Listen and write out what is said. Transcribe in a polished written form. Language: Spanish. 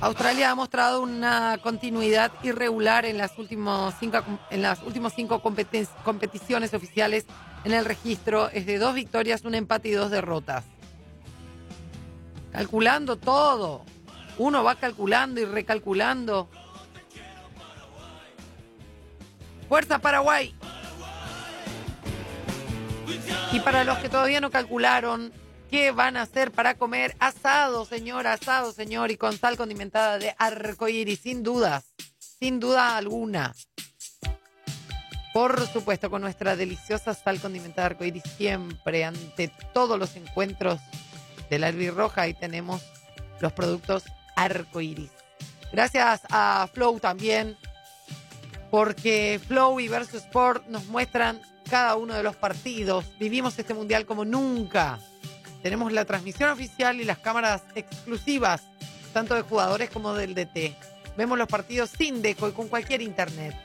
Australia ha mostrado una continuidad irregular en las últimos cinco competiciones oficiales. En el registro es de 2 victorias, un empate y 2 derrotas. Calculando todo. Uno va calculando y recalculando. ¡Fuerza Paraguay! Y para los que todavía no calcularon, ¿qué van a hacer para comer? Asado, señor, y con sal condimentada de arcoíris, sin duda alguna. Por supuesto, con nuestra deliciosa sal condimentada de arcoíris, siempre, ante todos los encuentros de la albirroja, ahí tenemos los productos arcoíris. Gracias a Flow también, porque Flow y Versus Sport nos muestran cada uno de los partidos. Vivimos este mundial como nunca. Tenemos la transmisión oficial y las cámaras exclusivas, tanto de jugadores como del DT. Vemos los partidos sin deco y con cualquier internet.